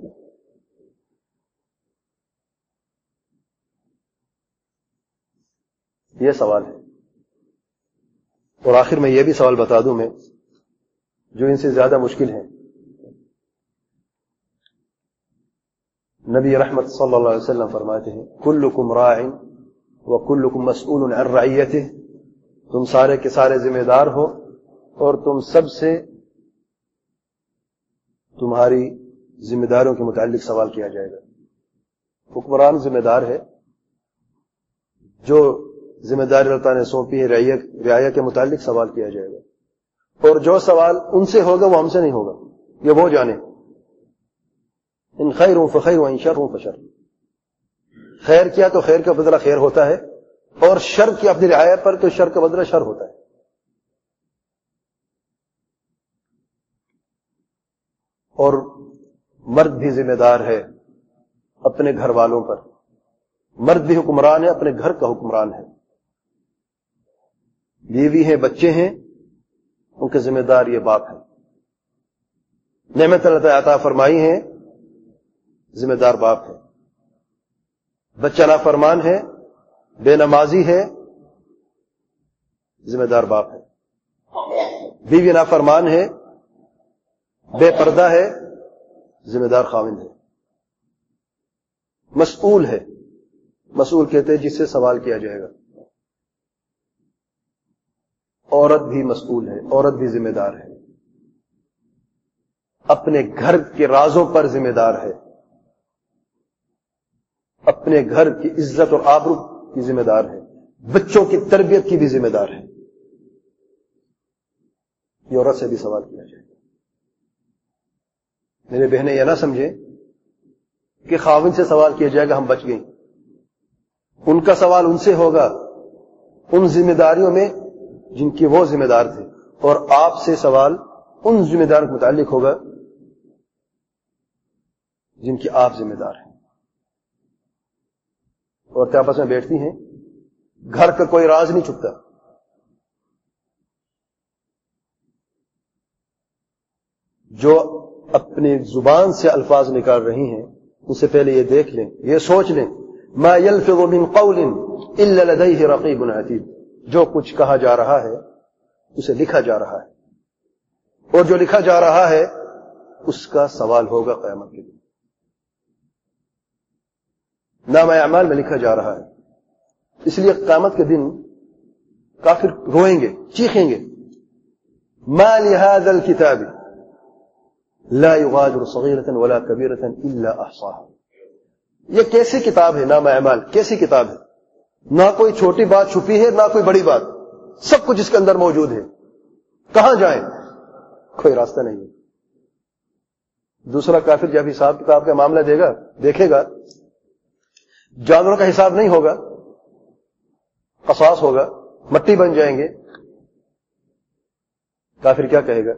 یہ سوال ہے۔ اور آخر میں یہ بھی سوال بتا دوں میں، جو ان سے زیادہ مشکل ہے۔ نبی رحمت صلی اللہ علیہ وسلم فرماتے ہیں کلکم راع وکلکم مسئول عن رعیتہ، تم سارے کے سارے ذمہ دار ہو اور تم سب سے تمہاری ذمہ داریوں کے متعلق سوال کیا جائے گا۔ حکمران ذمہ دار ہے، جو ذمہ داری اللہ تعالیٰ نے سونپی ہے رعایا کے متعلق سوال کیا جائے گا، اور جو سوال ان سے ہوگا وہ ہم سے نہیں ہوگا، یہ وہ جانے۔ ان خیر فخیر وان شر فشر، خیر کیا تو خیر کا بدلہ خیر ہوتا ہے، اور شر کیا اپنی رعایا پر تو شر کا بدلہ شر ہوتا ہے۔ اور مرد بھی ذمہ دار ہے اپنے گھر والوں پر، مرد بھی حکمران ہے، اپنے گھر کا حکمران ہے۔ بیوی ہیں، بچے ہیں، ان کے ذمہ دار یہ باپ ہے۔ نعمت اللہ تعالیٰ عطا فرمائی ہیں، ذمہ دار باپ ہے۔ بچہ نافرمان ہے، بے نمازی ہے، ذمہ دار باپ ہے۔ بیوی نافرمان ہے، بے پردہ ہے، ذمہ دار خاوند ہے۔ مسئول ہے، مسئول کہتے ہیں جس سے سوال کیا جائے گا۔ عورت بھی مسئول ہے، عورت بھی ذمہ دار ہے، اپنے گھر کے رازوں پر ذمہ دار ہے، اپنے گھر کی عزت اور آبرو کی ذمہ دار ہے، بچوں کی تربیت کی بھی ذمہ دار ہے۔ یہ عورت سے بھی سوال کیا جائے گا۔ میرے بہنیں یہ نہ سمجھیں کہ خاوند سے سوال کیا جائے گا ہم بچ گئیں، ان کا سوال ان سے ہوگا، ان ذمہ داریوں میں جن کی وہ ذمہ دار تھے، اور آپ سے سوال ان ذمہ داروں کے متعلق ہوگا جن کی آپ ذمہ دار ہیں۔ اور آپس میں بیٹھتی ہیں، گھر کا کوئی راز نہیں چھپتا۔ جو اپنی زبان سے الفاظ نکال رہی ہیں اس سے پہلے یہ دیکھ لیں، یہ سوچ لیں، ما يلفظ من قول الا لديه رقیب عتید، جو کچھ کہا جا رہا ہے اسے لکھا جا رہا ہے، اور جو لکھا جا رہا ہے اس کا سوال ہوگا قیامت کے دن۔ نام اعمال میں لکھا جا رہا ہے، اس لیے قیامت کے دن کافر روئیں گے، چیخیں گے، ما لهذا الكتاب لا يغادر صغيرة ولا كبيرة الا احصاها۔ یہ کیسی کتاب ہے؟ نام اعمال کیسی کتاب ہے؟ نہ کوئی چھوٹی بات چھپی ہے، نہ کوئی بڑی بات، سب کچھ اس کے اندر موجود ہے۔ کہاں جائیں؟ کوئی راستہ نہیں ہے۔ دوسرا کافر جب حساب کتاب کا معاملہ دے گا، دیکھے گا، جانوروں کا حساب نہیں ہوگا، قصاص ہوگا، مٹی بن جائیں گے، کافر کیا کہے گا؟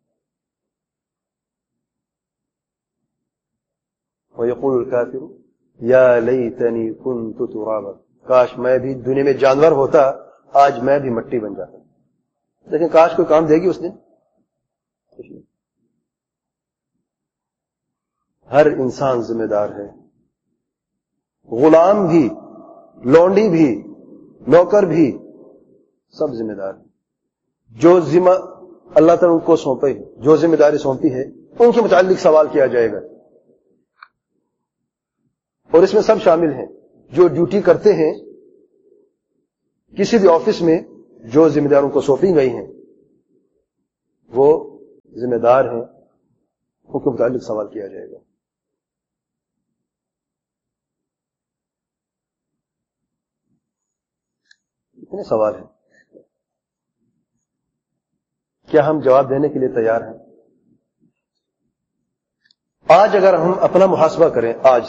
وَيَقُولُ الْكَافِرُ يَا لَيْتَنِي كُنْتُ تُرَابًا، کاش میں بھی دنیا میں جانور ہوتا، آج میں بھی مٹی بن جاتا۔ لیکن کاش کوئی کام دے گی اس دن؟ ہر انسان ذمہ دار ہے، غلام بھی، لونڈی بھی، نوکر بھی، سب ذمہ دار ہیں۔ جو ذمہ اللہ تعالیٰ ان کو سونپے، جو ذمہ داری سونپی ہے، ان کے متعلق سوال کیا جائے گا۔ اور اس میں سب شامل ہیں جو ڈیوٹی کرتے ہیں کسی بھی آفس میں، جو ذمہ داروں کو سونپی گئی ہیں وہ ذمہ دار ہیں، ان کے متعلق سوال کیا جائے گا. اتنے سوال ہیں. کیا ہم جواب دینے کے لیے تیار ہیں؟ آج اگر ہم اپنا محاسبہ کریں، آج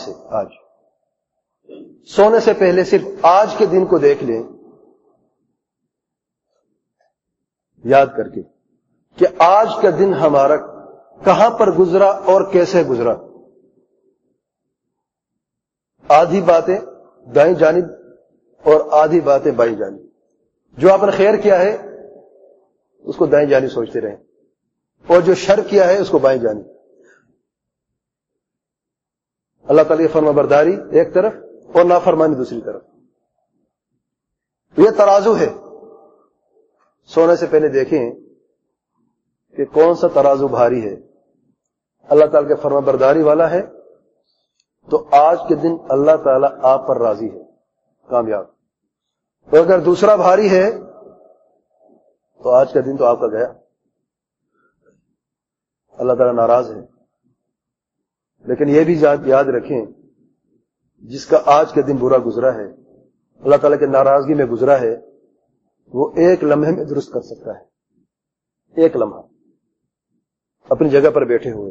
سونے سے پہلے صرف آج کے دن کو دیکھ لیں، یاد کر کے کہ آج کا دن ہمارا کہاں پر گزرا اور کیسے گزرا. آدھی باتیں دائیں جانب اور آدھی باتیں بائیں جانب. جو آپ نے خیر کیا ہے اس کو دائیں جانب سوچتے رہیں، اور جو شر کیا ہے اس کو بائیں جانب. اللہ تعالیٰ کی فرما برداری ایک طرف اور نافرمانی دوسری طرف. یہ ترازو ہے. سونے سے پہلے دیکھیں کہ کون سا ترازو بھاری ہے. اللہ تعالیٰ کے فرما برداری والا ہے تو آج کے دن اللہ تعالیٰ آپ پر راضی ہے، کامیاب. اور اگر دوسرا بھاری ہے تو آج کا دن تو آپ کا گیا، اللہ تعالیٰ ناراض ہے. لیکن یہ بھی یاد رکھیں، جس کا آج کا دن برا گزرا ہے، اللہ تعالیٰ کے ناراضگی میں گزرا ہے، وہ ایک لمحے میں درست کر سکتا ہے. ایک لمحہ اپنی جگہ پر بیٹھے ہوئے،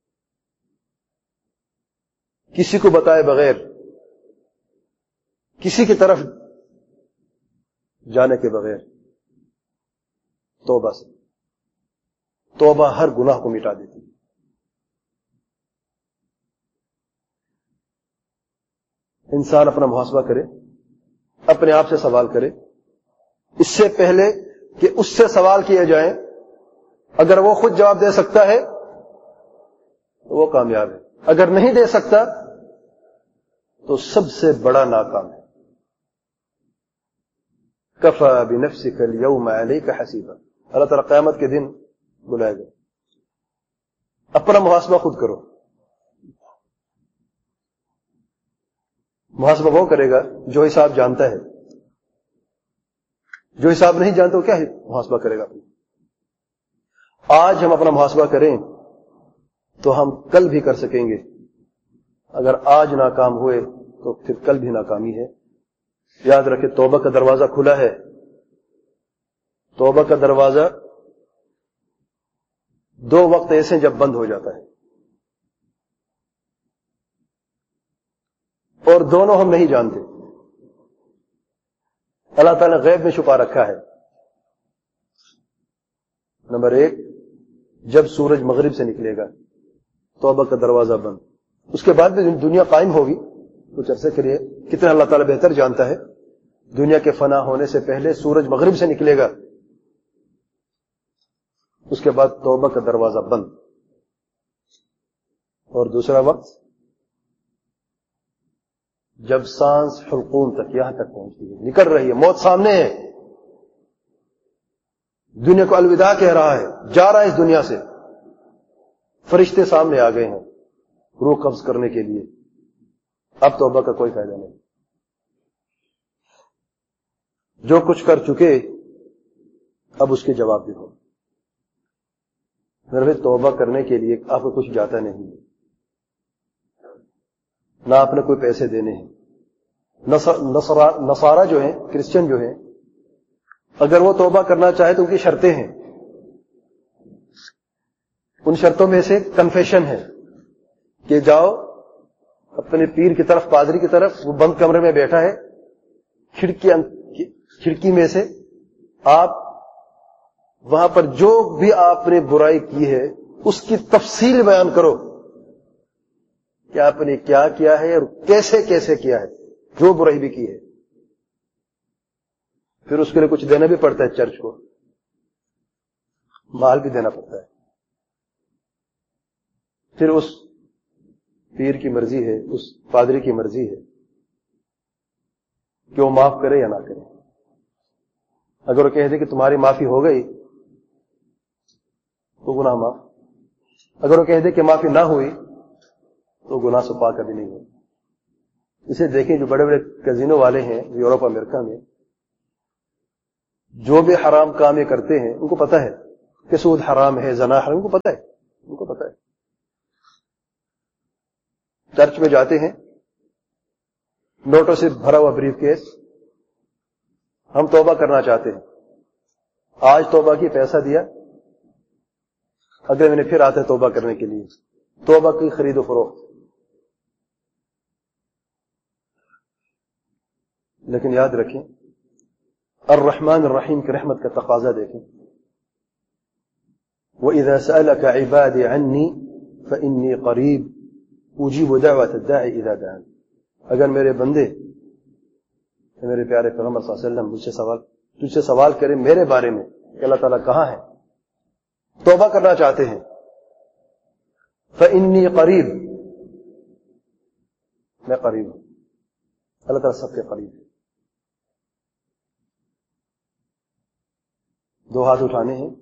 کسی کو بتائے بغیر، کسی کی طرف جانے کے بغیر. توبہ سے توبہ ہر گناہ کو مٹا دیتی ہے. انسان اپنا محاسبہ کرے، اپنے آپ سے سوال کرے، اس سے پہلے کہ اس سے سوال کیے جائیں. اگر وہ خود جواب دے سکتا ہے تو وہ کامیاب ہے، اگر نہیں دے سکتا تو سب سے بڑا ناکام ہے. کفا بنفسک اليوم علیک حسیبا. اللہ تعالیٰ قیامت کے دن بلائے گا. اپنا محاسبہ خود کرو. محاسبہ وہ کرے گا جو حساب جانتا ہے. جو حساب نہیں جانتا وہ کیا محاسبہ کرے گا. آج ہم اپنا محاسبہ کریں تو ہم کل بھی کر سکیں گے. اگر آج ناکام ہوئے تو پھر کل بھی ناکامی ہے. یاد رکھیں، توبہ کا دروازہ کھلا ہے. توبہ کا دروازہ دو وقت ایسے جب بند ہو جاتا ہے، اور دونوں ہم نہیں جانتے. اللہ تعالیٰ نے غیب میں چھپا رکھا ہے. نمبر 1، جب سورج مغرب سے نکلے گا توبہ کا دروازہ بند. اس کے بعد بھی دنیا قائم ہوگی کچھ عرصے کے لیے. کتنا اللہ تعالیٰ بہتر جانتا ہے. دنیا کے فنا ہونے سے پہلے سورج مغرب سے نکلے گا، اس کے بعد توبہ کا دروازہ بند. اور دوسرا وقت جب سانس حلقوم تک، یہاں تک پہنچتی ہے، نکل رہی ہے، موت سامنے ہے، دنیا کو الوداع کہہ رہا ہے، جا رہا ہے اس دنیا سے. فرشتے سامنے آ گئے ہیں روح قبض کرنے کے لیے. اب توبہ کا کوئی فائدہ نہیں. جو کچھ کر چکے اب اس کے جواب بھی ہو. میرے توبہ کرنے کے لیے آپ کو کچھ جاتا نہیں ہے، نہ آپ نے کوئی پیسے دینے ہیں. نصارہ جو ہیں، کرسچن جو ہیں، اگر وہ توبہ کرنا چاہے تو ان کی شرطیں ہیں. ان شرطوں میں سے کنفیشن ہے کہ جاؤ اپنے پیر کی طرف، پادری کی طرف، وہ بند کمرے میں بیٹھا ہے، کھڑکی میں سے آپ وہاں پر جو بھی آپ نے برائی کی ہے اس کی تفصیل بیان کرو کہ آپ نے کیا کیا ہے اور کیسے کیسے کیا ہے، جو برائی بھی کی ہے. پھر اس کے لیے کچھ دینا بھی پڑتا ہے، چرچ کو مال بھی دینا پڑتا ہے. پھر اس پیر کی مرضی ہے، اس پادری کی مرضی ہے کہ وہ معاف کرے یا نہ کرے. اگر وہ کہہ دے کہ تمہاری معافی ہو گئی تو گناہ معاف. اگر وہ کہہ دے کہ معافی نہ ہوئی تو گناہ سے پاک کبھی نہیں ہو. اسے دیکھیں جو بڑے بڑے کزینو والے ہیں یورپ امریکہ میں، جو بھی حرام کام یہ کرتے ہیں ان کو پتہ ہے کہ سود حرام ہے، زنا حرام، ان کو پتہ ہے. چرچ میں جاتے ہیں, نوٹوں سے بھرا ہوا بریف کیس, ہم توبہ کرنا چاہتے ہیں, آج توبہ کی پیسہ دیا, اگلے مہینے پھر آتے ہیں توبہ کرنے کے لیے, توبہ کی خرید و فروخت. لیکن یاد رکھیں, الرحمن الرحیم کی رحمت کا تقاضا دیکھیں, وَإِذَا سَأَلَكَ عِبَادِي عَنِّي فَإِنِّي قَرِيبٌ أُجِيبُ دَعْوَةَ الدَّاعِ إِذَا دَعَانِ. اگر میرے بندے, میرے پیارے پیغمبر صلی اللہ علیہ وسلم تجھ سے سوال کریں میرے بارے میں کہ اللہ تعالیٰ کہاں ہے, توبہ کرنا چاہتے ہیں, فَإِنِّي قَرِيبٌ, میں قریب ہوں. اللہ تعالیٰ سب کے قریب ہے. دو ہاتھ اٹھانے ہیں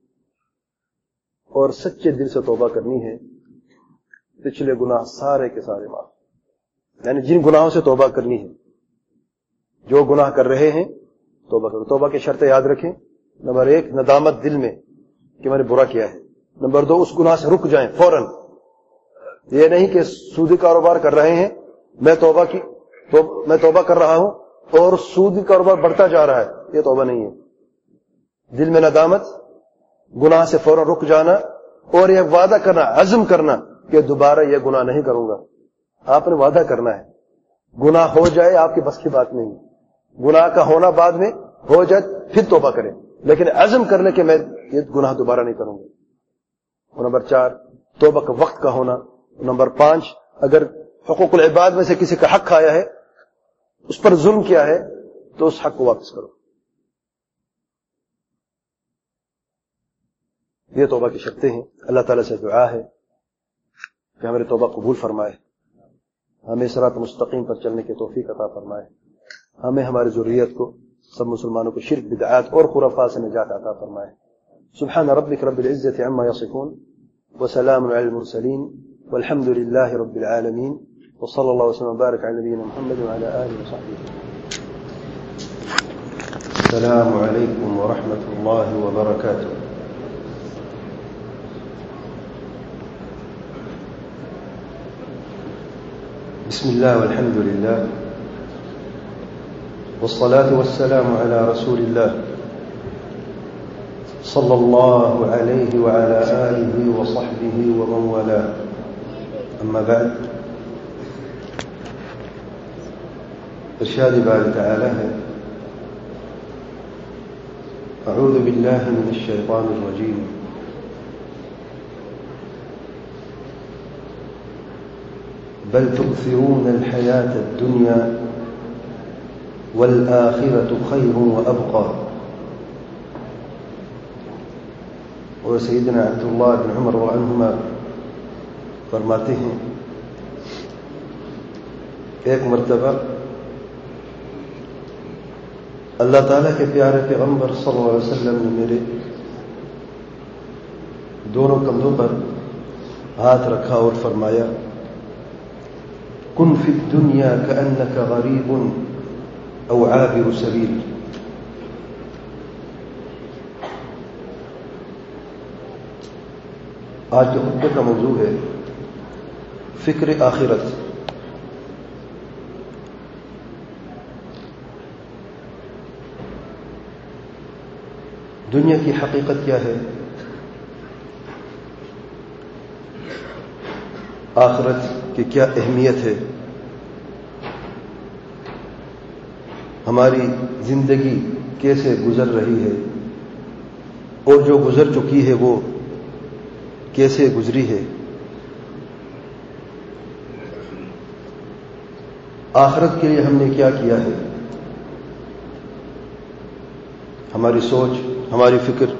اور سچے دل سے توبہ کرنی ہے. پچھلے گناہ سارے کے سارے معاف, یعنی جن گناہوں سے توبہ کرنی ہے, جو گناہ کر رہے ہیں توبہ کرو. توبہ کی شرطیں یاد رکھیں. نمبر 1, ندامت دل میں کہ میں نے برا کیا ہے. نمبر 2, اس گناہ سے رک جائیں فوراً. یہ نہیں کہ سودی کاروبار کر رہے ہیں, میں توبہ کر رہا ہوں اور سودی کاروبار بڑھتا جا رہا ہے, یہ توبہ نہیں ہے. دل میں ندامت, گناہ سے فوراً رک جانا, اور یہ وعدہ کرنا, عزم کرنا کہ دوبارہ یہ گناہ نہیں کروں گا. آپ نے وعدہ کرنا ہے. گناہ ہو جائے آپ کی بس کی بات نہیں, گناہ کا ہونا بعد میں ہو جائے پھر توبہ کریں, لیکن عزم کرنے کہ میں یہ گناہ دوبارہ نہیں کروں گا. اور نمبر 4, توبہ کا وقت کا ہونا. نمبر 5, اگر حقوق العباد میں سے کسی کا حق آیا ہے, اس پر ظلم کیا ہے, تو اس حق کو واپس کرو. یہ توبہ کی شرطیں ہیں. اللہ تعالیٰ سے دعا ہے کہ ہماری توبہ قبول فرمائے, ہمیں صراط مستقیم پر چلنے کی توفیق عطا فرمائے, ہمیں ہماری ذریت کو, سب مسلمانوں کو شرک بدعات اور خرافات سے نجات عطا فرمائے. سبحان ربک رب العزة عما يصفون وسلام على المرسلين والحمد لله رب العالمين وصلى الله وسلم وبارك على نبينا محمد وعلى آله وصحبه. السلام عليكم ورحمة الله وبركاته. بسم الله والحمد لله والصلاة والسلام على رسول الله صلى الله عليه وعلى آله وصحبه ومن والاه. أما بعد, ارشاد بارك تعالى أعوذ بالله من الشيطان الرجيم بل تؤثرون الحياة الدنيا والآخرة خير وأبقى. اور سیدنا عبداللہ بن عمر رضی اللہ عنہما فرماتے ہیں, ایک مرتبہ اللہ تعالیٰ کے پیارے پیغمبر صلی اللہ علیہ وسلم نے میرے دونوں کندھوں پر ہاتھ رکھا اور فرمایا, کن فی الدنیا کأنک غریب او عابر سبیل. آج کے خطبے کا موضوع ہے فکر آخرت. دنیا کی حقیقت کیا ہے, آخرت کی کیا اہمیت ہے, ہماری زندگی کیسے گزر رہی ہے, اور جو گزر چکی ہے وہ کیسے گزری ہے. آخرت کے لیے ہم نے کیا کیا ہے, ہماری سوچ, ہماری فکر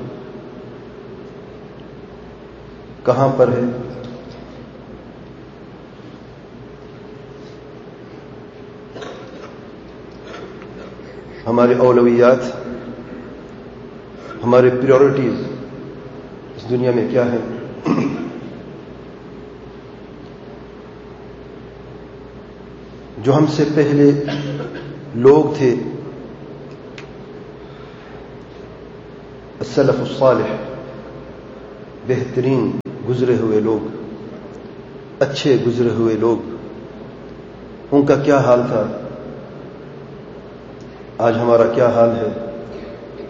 کہاں پر ہے. ہماری اولویات, ہمارے پریورٹیز اس دنیا میں کیا ہیں. جو ہم سے پہلے لوگ تھے, السلف الصالح, بہترین گزرے ہوئے لوگ, اچھے گزرے ہوئے لوگ, ان کا کیا حال تھا، آج ہمارا کیا حال ہے؟